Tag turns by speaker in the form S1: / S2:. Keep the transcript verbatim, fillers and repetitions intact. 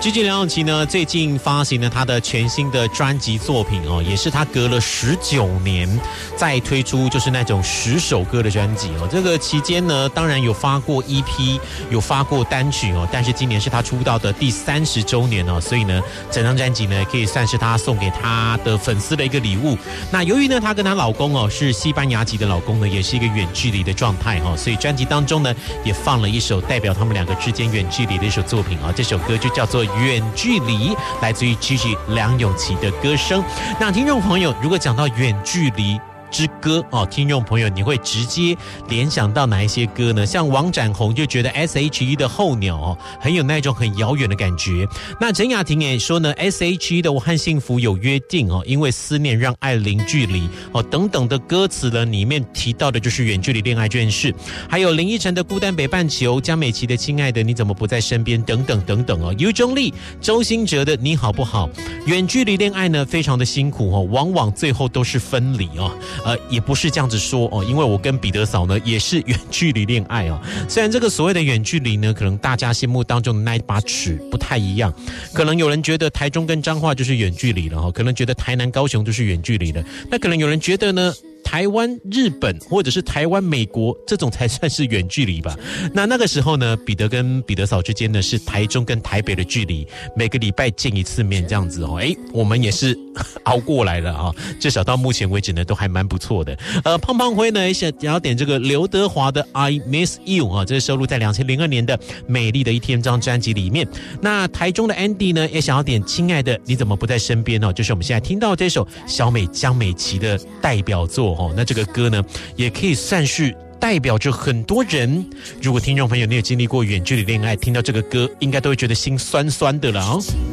S1: Gigi 梁咏琪呢，最近发行了他的全新的专辑作品哦，也是他隔了十九年再推出，就是那种十首歌的专辑哦。这个期间呢，当然有发过 E P， 有发过单曲哦，但是今年是他出道的第三十周年哦，所以呢，整张专辑呢可以算是他送给他的粉丝的一个礼物。那由于呢，她跟她老公哦是西班牙籍的老公呢，也是一个远距离的状态哈，所以专辑当中呢也放了一首代表他们两个之间远距离的一首作品啊，这首歌就叫做《远距离》，来自于 Gigi 梁咏琪的歌声。那听众朋友，如果讲到远距离之歌哦，听众朋友，你会直接联想到哪一些歌呢？像王展宏就觉得 S H E 的候鸟哦，很有那种很遥远的感觉。那陈雅婷也说呢 ，S H E 的我和幸福有约定哦，因为思念让爱零距离哦，等等的歌词呢，里面提到的就是远距离恋爱这件事。还有林依晨的孤单北半球，江美琪的亲爱的你怎么不在身边，等等等等哦。尤中立、周兴哲的你好不好？远距离恋爱呢，非常的辛苦哦，往往最后都是分离哦。呃，也不是这样子说哦，因为我跟彼得嫂呢也是远距离恋爱哦。虽然这个所谓的远距离呢，可能大家心目当中的那一把尺不太一样，可能有人觉得台中跟彰化就是远距离了哈，可能觉得台南高雄就是远距离了，那可能有人觉得呢，台湾、日本或者是台湾、美国这种才算是远距离吧。那那个时候呢，彼得跟彼得嫂之间呢是台中跟台北的距离，每个礼拜见一次面这样子哦。哎，我们也是熬过来了啊，至少到目前为止呢都还蛮不错的。呃，胖胖辉呢也想要点这个刘德华的 I Miss You 啊，这是收录在二零零二年的《美丽的一天》这张专辑里面。那台中的 Andy 呢也想要点亲爱的你怎么不在身边哦，就是我们现在听到这首小美江美琪的代表作哦。那这个歌呢也可以算是代表着很多人，如果听众朋友你有经历过远距离恋爱，听到这个歌应该都会觉得心酸酸的了哦。